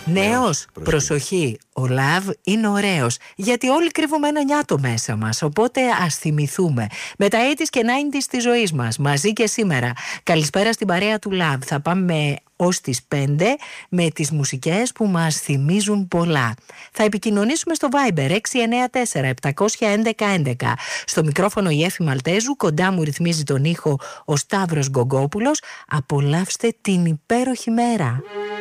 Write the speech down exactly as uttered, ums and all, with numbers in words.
Νέος, προσοχή, ο Love είναι ωραίος, γιατί όλοι κρύβουμε ένα νιάτο μέσα μας, οπότε ας θυμηθούμε με τα ογδόντα και ενενήντα της ζωής μας, μαζί και σήμερα. Καλησπέρα στην παρέα του Love, θα πάμε ως τις πέντε με τις μουσικές που μας θυμίζουν πολλά. Θα επικοινωνήσουμε στο Viber έξι εννιά τέσσερα επτά ένα ένα ένα ένα. Στο μικρόφωνο η Έφη Μαλτέζου, κοντά μου ρυθμίζει τον ήχο ο Σταύρος Γκογκόπουλος. Απολαύστε την υπέροχη μέρα.